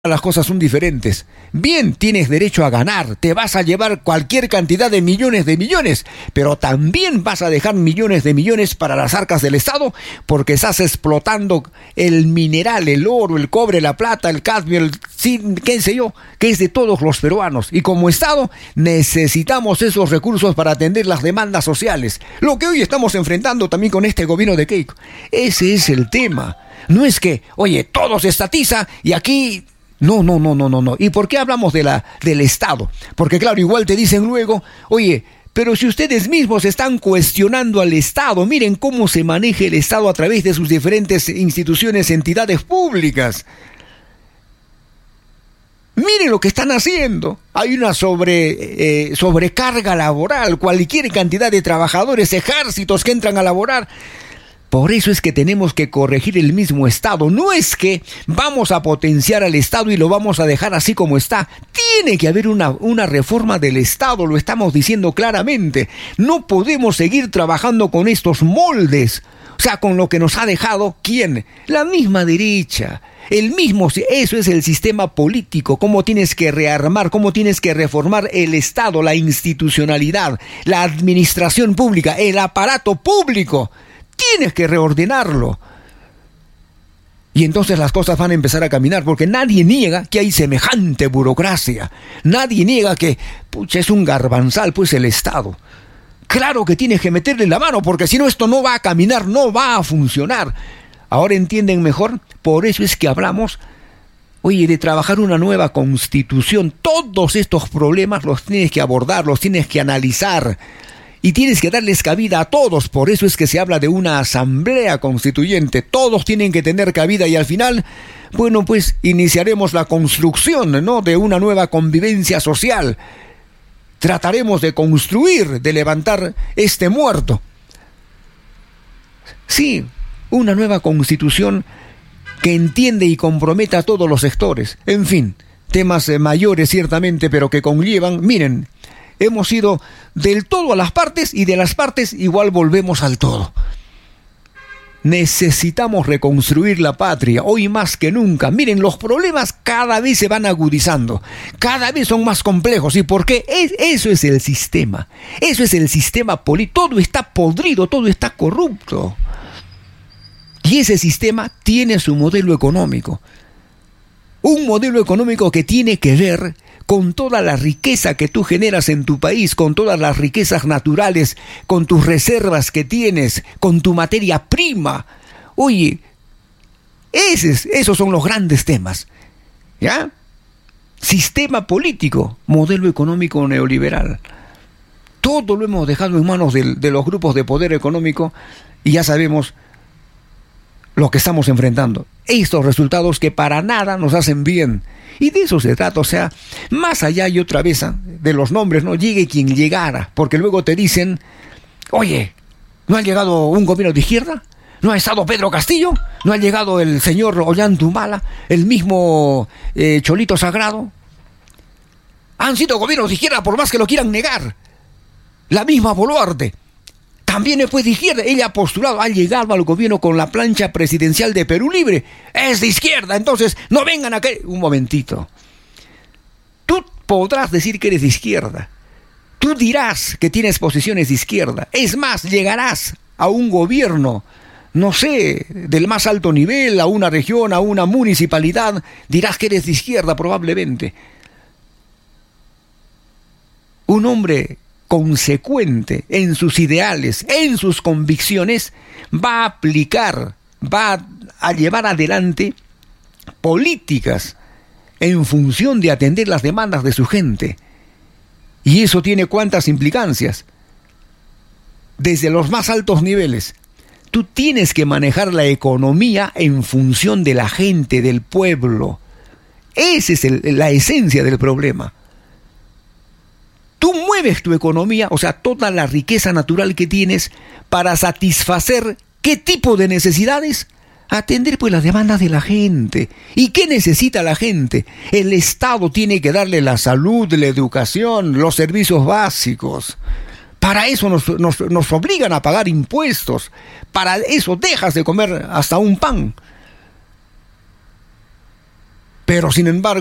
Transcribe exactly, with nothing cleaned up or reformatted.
las cosas son diferentes. Bien, tienes derecho a ganar, te vas a llevar cualquier cantidad de millones de millones, pero también vas a dejar millones de millones para las arcas del Estado, porque estás explotando el mineral, el oro, el cobre, la plata, el cadmio, el zinc, qué sé yo, que es de todos los peruanos. Y como Estado necesitamos esos recursos para atender las demandas sociales, lo que hoy estamos enfrentando también con este gobierno de Keiko. Ese es el tema. No es que, oye, todo se estatiza y aquí... No, no, no, no, no, no. ¿Y por qué hablamos de la, del Estado? Porque claro, igual te dicen luego, oye, pero si ustedes mismos están cuestionando al Estado, miren cómo se maneja el Estado a través de sus diferentes instituciones, entidades públicas. Miren lo que están haciendo. Hay una sobre, eh, sobrecarga laboral, cualquier cantidad de trabajadores, ejércitos que entran a laborar. Por eso es que tenemos que corregir el mismo Estado. No es que vamos a potenciar al Estado y lo vamos a dejar así como está. Tiene que haber una, una reforma del Estado, lo estamos diciendo claramente. No podemos seguir trabajando con estos moldes. O sea, con lo que nos ha dejado, ¿quién? La misma derecha. El mismo, eso es el sistema político, cómo tienes que rearmar, cómo tienes que reformar el Estado, la institucionalidad, la administración pública, el aparato público. Tienes que reordenarlo. Y entonces las cosas van a empezar a caminar, porque nadie niega que hay semejante burocracia. Nadie niega que, pucha, es un garbanzal, pues, el Estado. Claro que tienes que meterle la mano, porque si no esto no va a caminar, no va a funcionar. ¿Ahora entienden mejor? Por eso es que hablamos, oye, de trabajar una nueva constitución. Todos estos problemas los tienes que abordar, los tienes que analizar. Y tienes que darles cabida a todos, por eso es que se habla de una asamblea constituyente. Todos tienen que tener cabida y al final, bueno, pues iniciaremos la construcción, ¿no?, de una nueva convivencia social. Trataremos de construir, de levantar este muerto. Sí, una nueva constitución que entiende y comprometa a todos los sectores. En fin, temas eh, mayores ciertamente, pero que conllevan, miren, hemos ido del todo a las partes y de las partes igual volvemos al todo. Necesitamos reconstruir la patria, hoy más que nunca. Miren, los problemas cada vez se van agudizando, cada vez son más complejos. ¿Y por qué? Es, eso es el sistema, eso es el sistema político. Todo está podrido, todo está corrupto. Y ese sistema tiene su modelo económico. Un modelo económico que tiene que ver con toda la riqueza que tú generas en tu país, con todas las riquezas naturales, con tus reservas que tienes, con tu materia prima. Oye, esos, esos son los grandes temas, ¿ya? Sistema político, modelo económico neoliberal. Todo lo hemos dejado en manos de, de los grupos de poder económico y ya sabemos lo que estamos enfrentando. Estos resultados que para nada nos hacen bien. Y de eso se trata, o sea, más allá y otra vez ¿eh? de los nombres, no llegue quien llegara, porque luego te dicen, oye, ¿no ha llegado un gobierno de izquierda? ¿No ha estado Pedro Castillo? ¿No ha llegado el señor Ollantumala, el mismo eh, Cholito Sagrado? Han sido gobiernos de izquierda por más que lo quieran negar. La misma Boluarte también fue de izquierda. Ella ha postulado, ha llegado al gobierno con la plancha presidencial de Perú Libre. Es de izquierda, entonces no vengan a que... Un momentito. Tú podrás decir que eres de izquierda. Tú dirás que tienes posiciones de izquierda. Es más, llegarás a un gobierno, no sé, del más alto nivel, a una región, a una municipalidad. Dirás que eres de izquierda probablemente. Un hombre consecuente en sus ideales, en sus convicciones, va a aplicar, va a llevar adelante políticas en función de atender las demandas de su gente. Y eso tiene cuántas implicancias. Desde los más altos niveles, tú tienes que manejar la economía en función de la gente, del pueblo. Esa es el, la esencia del problema. Tú mueves tu economía, o sea, toda la riqueza natural que tienes, para satisfacer ¿qué tipo de necesidades? Atender pues las demandas de la gente. ¿Y qué necesita la gente? El Estado tiene que darle la salud, la educación, los servicios básicos. Para eso nos, nos, nos obligan a pagar impuestos. Para eso dejas de comer hasta un pan. Pero sin embargo,